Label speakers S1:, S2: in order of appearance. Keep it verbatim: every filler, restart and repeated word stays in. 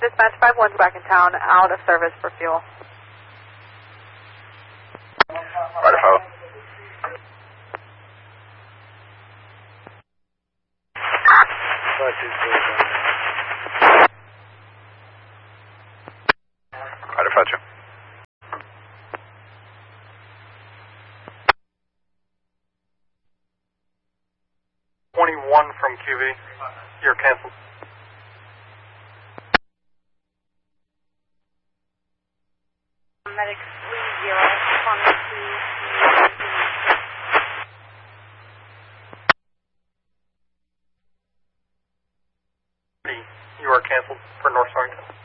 S1: Dispatch five one's back in town, out of service for fuel.
S2: Roger, follow. Roger, Fletcher.
S3: twenty-one from Q V. You're canceled.
S4: Medic three zero, responding to
S3: You are canceled for North Sargent.